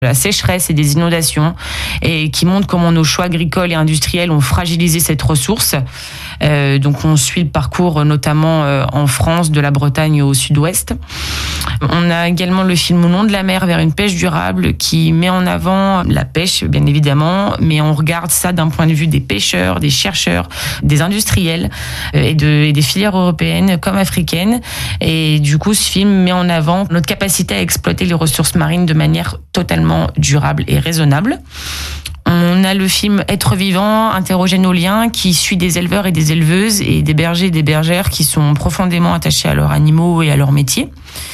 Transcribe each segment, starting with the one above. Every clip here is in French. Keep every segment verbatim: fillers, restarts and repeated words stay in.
la sécheresse et des inondations, et qui montre comment nos choix agricoles et industriels ont fragilisé cette ressource. Euh, donc on suit le parcours notamment euh, en France, de la Bretagne au sud-ouest. On a également le film Au nom de la mer vers une pêche durable qui met en avant la pêche, bien évidemment, mais on regarde ça d'un point de vue des pêcheurs, des chercheurs, des industriels euh, et, de, et des filières européennes comme africaines. Et du coup, ce film met en avant notre capacité à exploiter les ressources marines de manière totalement durable et raisonnable. On a le film Être vivant, interroger nos liens, qui suit des éleveurs et des éleveuses et des bergers et des bergères qui sont profondément attachés à leurs animaux et à leur métier.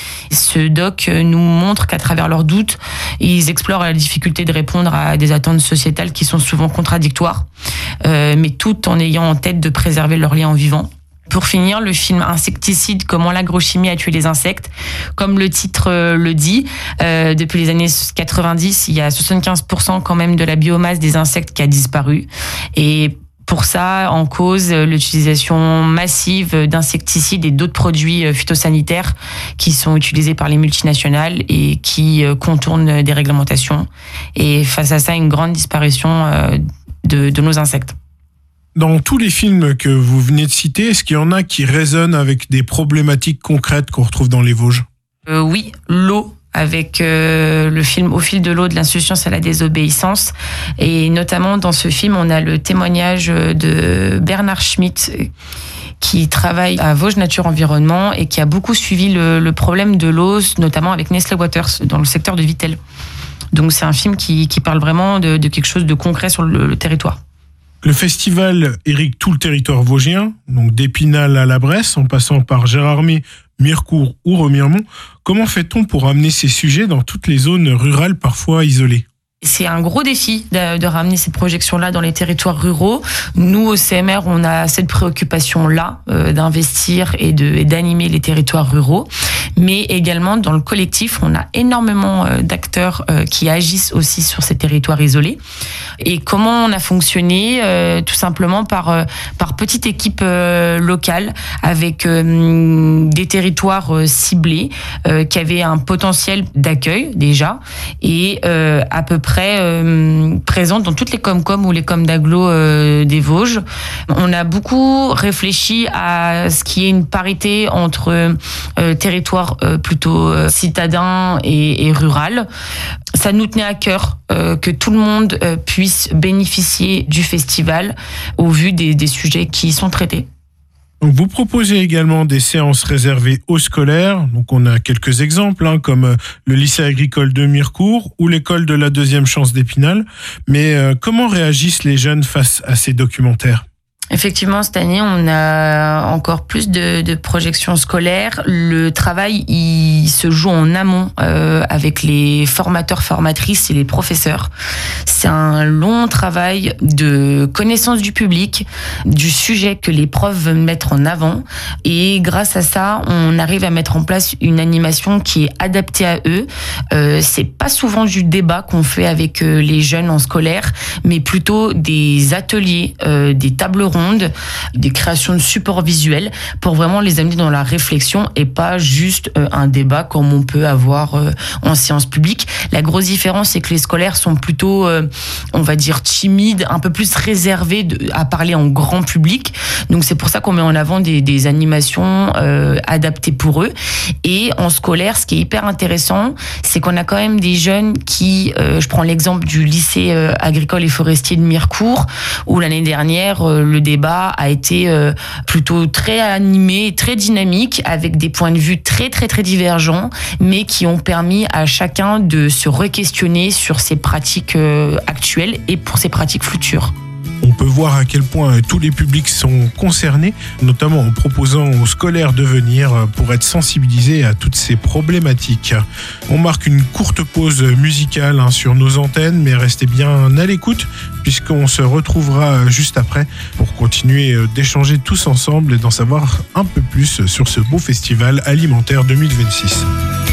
Ce doc nous montre qu'à travers leurs doutes, ils explorent la difficulté de répondre à des attentes sociétales qui sont souvent contradictoires, euh, mais tout en ayant en tête de préserver leurs liens en vivant. Pour finir, le film Insecticide, comment l'agrochimie a tué les insectes. Comme le titre le dit, euh, depuis les années quatre-vingt-dix, il y a soixante-quinze pour cent quand même de la biomasse des insectes qui a disparu. Et pour ça, en cause l'utilisation massive d'insecticides et d'autres produits phytosanitaires qui sont utilisés par les multinationales et qui contournent des réglementations. Et face à ça, une grande disparition de, de nos insectes. Dans tous les films que vous venez de citer, est-ce qu'il y en a qui résonnent avec des problématiques concrètes qu'on retrouve dans les Vosges ? euh, Oui, l'eau, avec euh, le film Au fil de l'eau, de l'insouciance à la désobéissance. Et notamment dans ce film, on a le témoignage de Bernard Schmitt, qui travaille à Vosges Nature Environnement et qui a beaucoup suivi le, le problème de l'eau, notamment avec Nestlé Waters, dans le secteur de Vittel. Donc c'est un film qui, qui parle vraiment de, de quelque chose de concret sur le, le territoire. Le festival irrigue tout le territoire vosgien, donc d'Épinal à la Bresse, en passant par Gérardmer, Mirecourt ou Remiremont. Comment fait-on pour amener ces sujets dans toutes les zones rurales parfois isolées ? C'est un gros défi de, de ramener ces projections-là dans les territoires ruraux. Nous, au C M R, on a cette préoccupation-là euh, d'investir et, de, et d'animer les territoires ruraux. Mais également, dans le collectif, on a énormément euh, d'acteurs euh, qui agissent aussi sur ces territoires isolés. Et comment on a fonctionné ? euh, Tout simplement par, euh, par petite équipe euh, locale avec euh, des territoires euh, ciblés euh, qui avaient un potentiel d'accueil déjà et euh, à peu près près euh, présente dans toutes les Comcom ou les Com d'agglo euh, des Vosges. On a beaucoup réfléchi à ce qui est une parité entre euh, territoire euh, plutôt euh, citadin et, et rural. Ça nous tenait à cœur euh, que tout le monde euh, puisse bénéficier du festival au vu des, des sujets qui y sont traités. Donc vous proposez également des séances réservées aux scolaires. Donc on a quelques exemples, hein, comme le lycée agricole de Mirecourt ou l'école de la deuxième chance d'Épinal. Mais euh, comment réagissent les jeunes face à ces documentaires ? Effectivement, cette année, on a encore plus de, de projections scolaires. Le travail, il se joue en amont euh, avec les formateurs, formatrices et les professeurs. C'est un long travail de connaissance du public, du sujet que les profs veulent mettre en avant. Et grâce à ça, on arrive à mettre en place une animation qui est adaptée à eux. Euh, c'est pas souvent du débat qu'on fait avec euh, les jeunes en scolaire, mais plutôt des ateliers, euh, des tables rondes, des créations de supports visuels pour vraiment les amener dans la réflexion et pas juste un débat comme on peut avoir en séance publique. La grosse différence, c'est que les scolaires sont plutôt, on va dire, timides, un peu plus réservés à parler en grand public. Donc c'est pour ça qu'on met en avant des, des animations euh, adaptées pour eux. Et en scolaire, ce qui est hyper intéressant, c'est qu'on a quand même des jeunes qui, euh, je prends l'exemple du lycée euh, agricole et forestier de Mirecourt, où l'année dernière, euh, le débat a été euh, plutôt très animé, très dynamique, avec des points de vue très très très divergents, mais qui ont permis à chacun de se re-questionner sur ses pratiques euh, actuelles et pour ses pratiques futures. On peut voir à quel point tous les publics sont concernés, notamment en proposant aux scolaires de venir pour être sensibilisés à toutes ces problématiques. On marque une courte pause musicale hein, sur nos antennes, mais restez bien à l'écoute puisqu'on se retrouvera juste après pour continuer d'échanger tous ensemble et d'en savoir un peu plus sur ce beau festival alimentaire deux mille vingt-six.